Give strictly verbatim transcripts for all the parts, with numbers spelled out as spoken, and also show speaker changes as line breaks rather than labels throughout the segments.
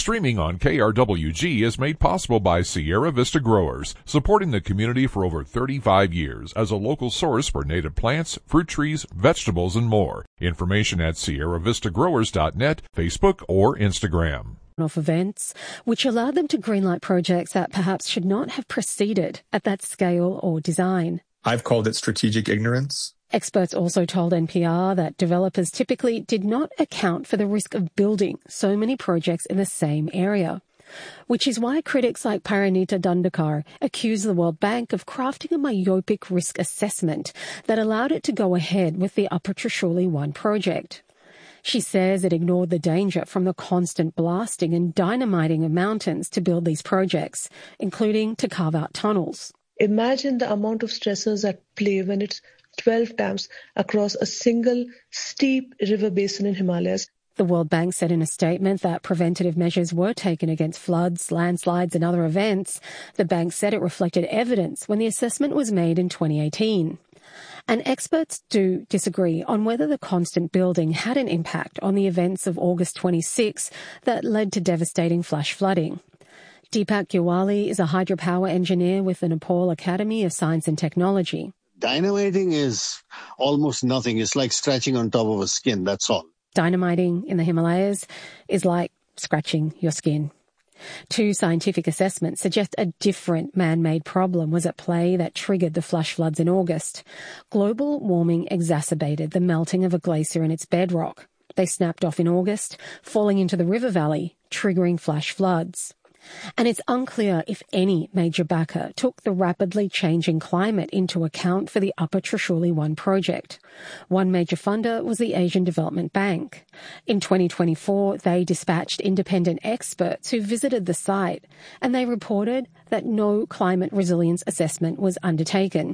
Streaming on K R W G is made possible by Sierra Vista Growers, supporting the community for over thirty-five years as a local source for native plants, fruit trees, vegetables, and more. Information at sierra vista growers dot net, Facebook, or Instagram.
Of events, which allowed them to greenlight projects that perhaps should not have proceeded at that scale or design.
I've called it strategic ignorance.
Experts also told N P R that developers typically did not account for the risk of building so many projects in the same area, which is why critics like Parinita Dandekar accuse the World Bank of crafting a myopic risk assessment that allowed it to go ahead with the Upper Trishuli one project. She says it ignored the danger from the constant blasting and dynamiting of mountains to build these projects, including to carve out tunnels.
Imagine the amount of stressors at play when it's twelve dams across a single steep river basin in Himalayas.
The World Bank said in a statement that preventative measures were taken against floods, landslides and other events. The bank said it reflected evidence when the assessment was made in twenty eighteen. And experts do disagree on whether the constant building had an impact on the events of August twenty-sixth that led to devastating flash flooding. Deepak Gyawali is a hydropower engineer with the Nepal Academy of Science and Technology.
Dynamiting is almost nothing. It's like scratching on top of a skin, that's all.
Dynamiting in the Himalayas is like scratching your skin. Two scientific assessments suggest a different man-made problem was at play that triggered the flash floods in August. Global warming exacerbated the melting of a glacier in its bedrock. They snapped off in August, falling into the river valley, triggering flash floods. And it's unclear if any major backer took the rapidly changing climate into account for the Upper Trishuli one project. One major funder was the Asian Development Bank. In twenty twenty-four, they dispatched independent experts who visited the site, and they reported that no climate resilience assessment was undertaken.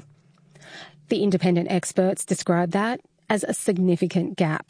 The independent experts described that as a significant gap.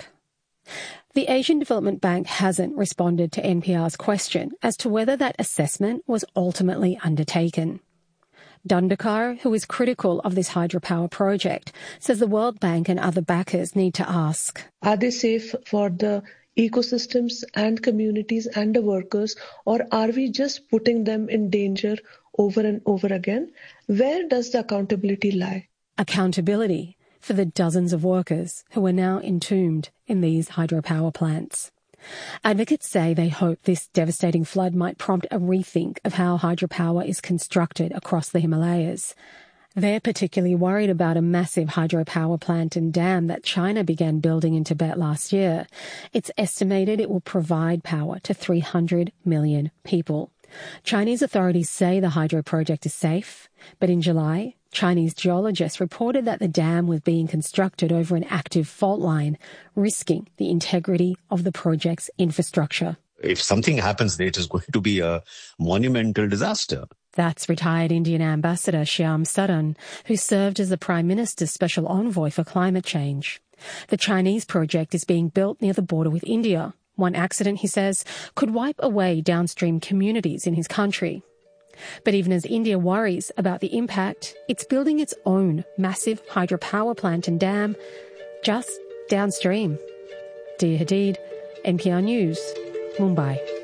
The Asian Development Bank hasn't responded to N P R's question as to whether that assessment was ultimately undertaken. Dandekar, who is critical of this hydropower project, says the World Bank and other backers need to ask,
are they safe for the ecosystems and communities and the workers, or are we just putting them in danger over and over again? Where does the accountability lie?
Accountability for the dozens of workers who are now entombed in these hydropower plants. Advocates say they hope this devastating flood might prompt a rethink of how hydropower is constructed across the Himalayas. They're particularly worried about a massive hydropower plant and dam that China began building in Tibet last year. It's estimated it will provide power to three hundred million people. Chinese authorities say the hydro project is safe, but in July, Chinese geologists reported that the dam was being constructed over an active fault line, risking the integrity of the project's infrastructure.
If something happens there, it is going to be a monumental disaster.
That's retired Indian Ambassador Shyam Saran, who served as the Prime Minister's special envoy for climate change. The Chinese project is being built near the border with India. One accident, he says, could wipe away downstream communities in his country. But even as India worries about the impact, it's building its own massive hydropower plant and dam just downstream. Dia Hadid, N P R News, Mumbai.